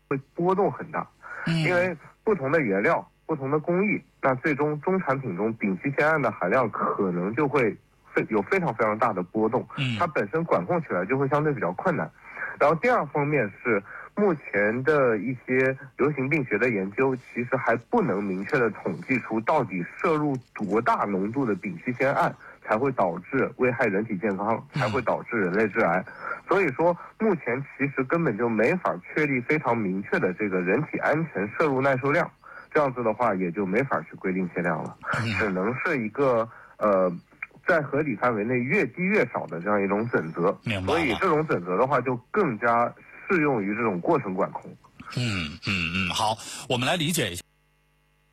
会波动很大，因为不同的原料、不同的工艺，那最终中产品中丙烯酰胺的含量可能就会有非常非常大的波动，它本身管控起来就会相对比较困难。然后第二方面是目前的一些流行病学的研究，其实还不能明确的统计出到底摄入多大浓度的丙烯酰胺才会导致危害人体健康，才会导致人类致癌。所以说目前其实根本就没法确立非常明确的这个人体安全摄入耐受量，这样子的话也就没法去规定限量了，只能是一个在合理范围内越低越少的这样一种准则。所以这种准则的话就更加适用于这种过程管控。 好，我们来理解一下。